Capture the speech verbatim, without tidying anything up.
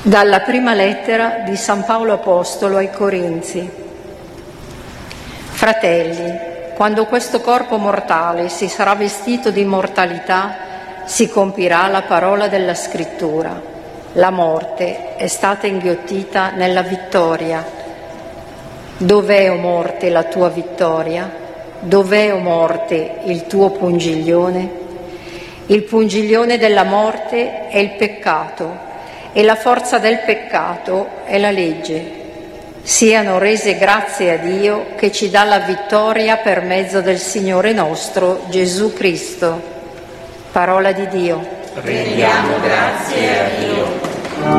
Dalla prima lettera di San Paolo Apostolo ai Corinzi. Fratelli, quando questo corpo mortale si sarà vestito di immortalità, si compirà la parola della Scrittura. La morte è stata inghiottita nella vittoria. Dov'è, o morte, la tua vittoria? Dov'è, o morte, il tuo pungiglione? Il pungiglione della morte è il peccato e la forza del peccato è la legge. Siano rese grazie a Dio che ci dà la vittoria per mezzo del Signore nostro Gesù Cristo. Parola di Dio. Rendiamo grazie a Dio.